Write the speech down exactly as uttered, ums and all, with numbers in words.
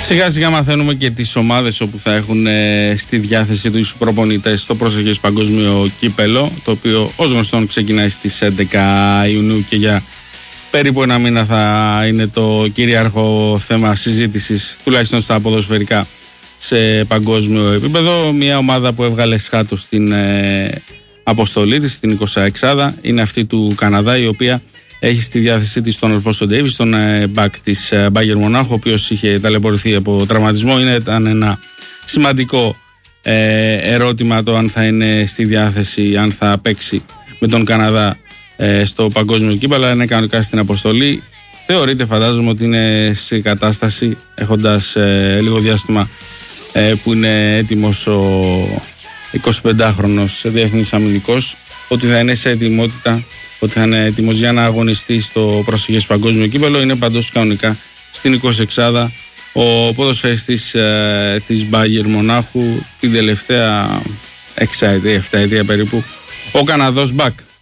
Σιγά σιγά μαθαίνουμε και τις ομάδες όπου θα έχουν ε, στη διάθεση τους προπονητές στο προσεχές παγκόσμιο κύπελο, το οποίο ως γνωστόν ξεκινάει στις έντεκα Ιουνίου και για περίπου ένα μήνα θα είναι το κυρίαρχο θέμα συζήτησης, τουλάχιστον στα ποδοσφαιρικά σε παγκόσμιο επίπεδο. Μια ομάδα που έβγαλε σχάτω στην ε, αποστολή της, στην εικοσαεξάδα, είναι αυτή του Καναδά, η οποία έχει στη διάθεσή της τον Αλφόνσο Ντέιβις, τον μπακ της Μπάγερ Μονάχου, ο οποίος είχε ταλαιπωρηθεί από τραυματισμό. Είναι, ήταν ένα σημαντικό ε, ερώτημα το αν θα είναι στη διάθεση, αν θα παίξει με τον Καναδά ε, στο παγκόσμιο κύπελλο, αλλά είναι κανονικά στην αποστολή. Θεωρείται, φαντάζομαι, ότι είναι σε κατάσταση, έχοντας ε, λίγο διάστημα ε, που είναι έτοιμος ο εικοσιπεντάχρονος διεθνής αμυντικός, ότι θα είναι σε ετοιμότητα, ότι θα είναι έτοιμος για να αγωνιστεί στο προσεχές παγκόσμιο κύπελλο. Είναι παντός κανονικά στην εικοσαεξάδα ο ποδοσφαιριστής ε, της Μπάγερ Μονάχου την τελευταία εξαετία, εφταετία περίπου, ο Καναδός μπακ.